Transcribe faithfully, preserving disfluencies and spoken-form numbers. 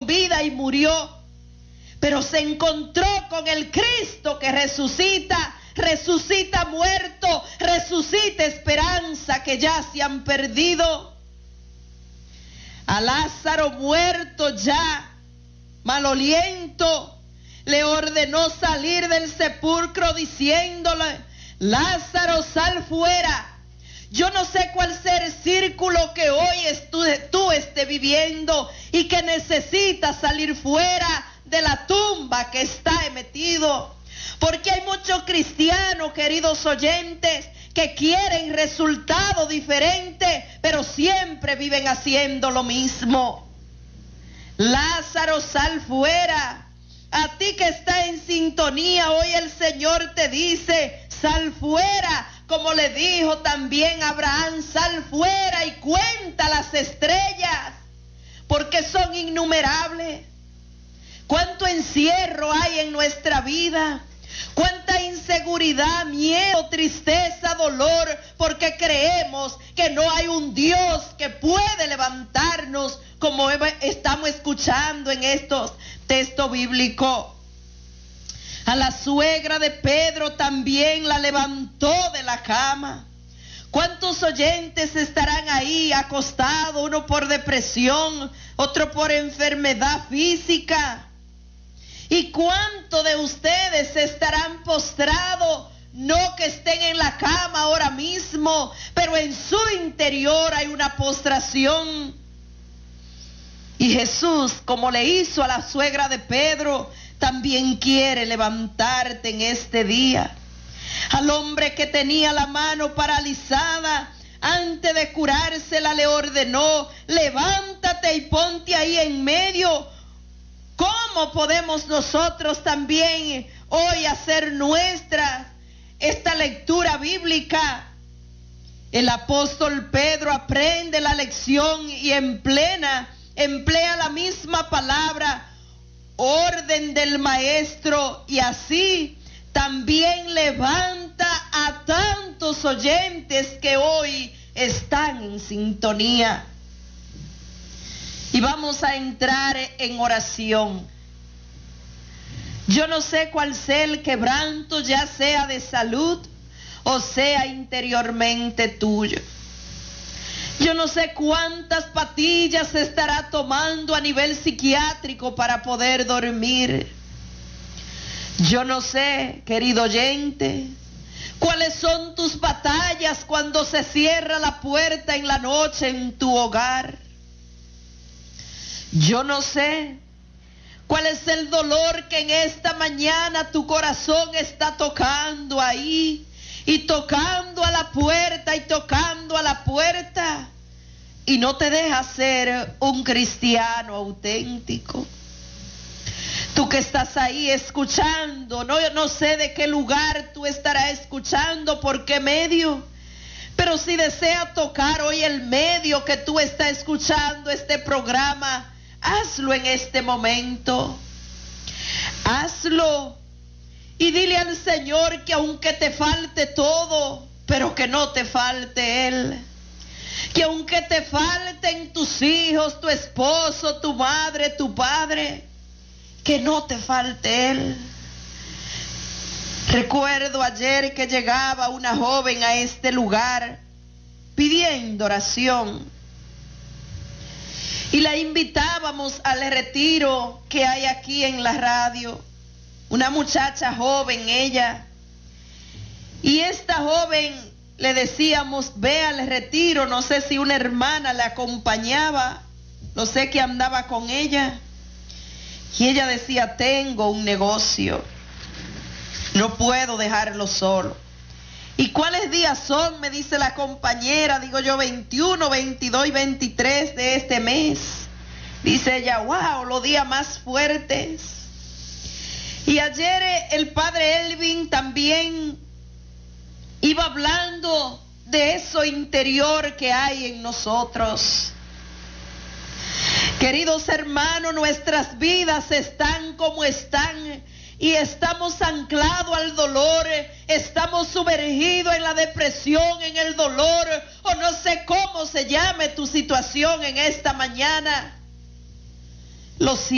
vida y murió, pero se encontró con el Cristo que resucita, resucita muerto, resucita esperanza que ya se han perdido. A Lázaro muerto ya, maloliento, le ordenó salir del sepulcro diciéndole: Lázaro, sal fuera. Yo no sé cuál sea el círculo que hoy tú, tú estés viviendo y que necesitas salir fuera de la tumba que está metido. Porque hay muchos cristianos, queridos oyentes, que quieren resultados diferentes, pero siempre viven haciendo lo mismo. Lázaro, sal fuera. A ti que está en sintonía, hoy el Señor te dice: sal fuera. Como le dijo también a Abraham: sal fuera y cuenta las estrellas, porque son innumerables. Cuánto encierro hay en nuestra vida, cuánta inseguridad, miedo, tristeza, dolor, porque creemos que no hay un Dios que puede levantarnos, como estamos escuchando en estos textos bíblicos. A la suegra de Pedro también la levantó de la cama. ¿Cuántos oyentes estarán ahí acostados, uno por depresión, otro por enfermedad física? ¿Y cuántos de ustedes estarán postrados? No que estén en la cama ahora mismo, pero en su interior hay una postración. Y Jesús, como le hizo a la suegra de Pedro, también quiere levantarte en este día. Al hombre que tenía la mano paralizada, antes de curársela le ordenó: levántate y ponte ahí en medio. ¿Cómo podemos nosotros también hoy hacer nuestra esta lectura bíblica? El apóstol Pedro aprende la lección y en plena, emplea la misma palabra, orden del maestro, y así también levanta a tantos oyentes que hoy están en sintonía. Y vamos a entrar en oración. Yo no sé cuál sea el quebranto, ya sea de salud o sea interiormente tuyo. Yo no sé cuántas pastillas se estará tomando a nivel psiquiátrico para poder dormir. Yo no sé, querido oyente, cuáles son tus batallas cuando se cierra la puerta en la noche en tu hogar. Yo no sé cuál es el dolor que en esta mañana tu corazón está tocando ahí, y tocando a la puerta y tocando a la puerta, y no te deja ser un cristiano auténtico. Tú que estás ahí escuchando, no, no sé de qué lugar tú estarás escuchando, por qué medio, pero si desea tocar hoy el medio que tú estás escuchando este programa, hazlo en este momento. Hazlo y dile al Señor que aunque te falte todo, pero que no te falte Él. Que aunque te falten tus hijos, tu esposo, tu madre, tu padre, que no te falte Él. Recuerdo ayer que llegaba una joven a este lugar pidiendo oración. Y la invitábamos al retiro que hay aquí en la radio. Una muchacha joven ella. Y esta joven le decíamos: ve al retiro. No sé si una hermana la acompañaba. No sé que andaba con ella. Y ella decía: tengo un negocio. No puedo dejarlo solo. ¿Y cuáles días son? Me dice la compañera. Digo yo: veintiuno, veintidós y veintitrés de este mes. Dice ella: wow, los días más fuertes. Y ayer el padre Elvin también iba hablando de eso interior que hay en nosotros. Queridos hermanos, nuestras vidas están como están. Y estamos anclados al dolor, estamos sumergidos en la depresión, en el dolor, o no sé cómo se llame tu situación en esta mañana. Los